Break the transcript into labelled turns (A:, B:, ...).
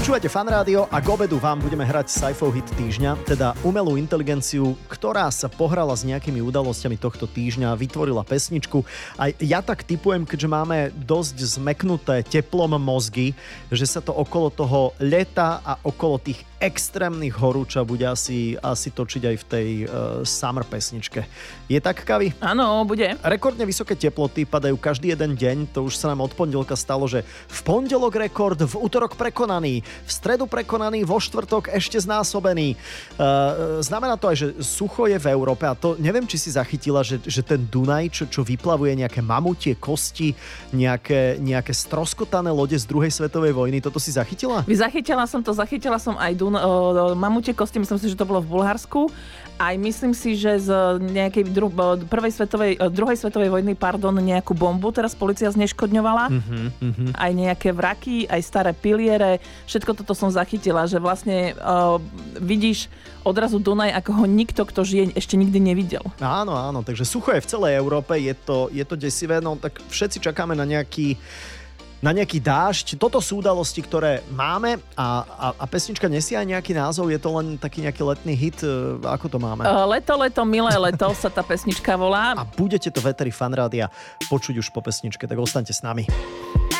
A: Počúvate Fan Rádio a k obedu vám budeme hrať Saifov hit týždňa, teda umelú inteligenciu, ktorá sa pohrala s nejakými udalosťami tohto týždňa, vytvorila pesničku. A ja tak tipujem, keďže máme dosť zmeknuté teplom mozgy, že sa to okolo toho leta a okolo tých extrémnych horúča bude asi točiť aj v tej summer pesničke. Je tak, Kavi?
B: Áno, bude.
A: Rekordne vysoké teploty padajú každý jeden deň, to už sa nám od pondelka stalo, že v pondelok rekord, v útorok prekonaný, v stredu prekonaný, vo štvrtok ešte znásobený. Znamená to aj, že sucho je v Európe a to neviem, či si zachytila, že ten Dunaj, čo vyplavuje nejaké mamutie kosti, nejaké stroskotané lode z druhej svetovej vojny, toto si zachytila?
B: Zachytila som aj mamutie kosti, myslím si, že to bolo v Bulharsku. Aj myslím si, že z nejakej druhej svetovej vojny, nejakú bombu teraz polícia zneškodňovala. Aj nejaké vraky, aj staré piliere. Všetko toto som zachytila, že vlastne vidíš odrazu Dunaj, ako ho nikto, kto žije, ešte nikdy nevidel.
A: Áno, takže sucho je v celej Európe, je to desivé, no tak všetci čakáme na nejaký dážď. Toto sú udalosti, ktoré máme a pesnička nesie aj nejaký názov, je to len taký nejaký letný hit, ako to máme?
B: Leto, milé leto sa tá pesnička volá.
A: A budete to v éteri Fan Rádia počuť už po pesničke, tak ostaňte s nami.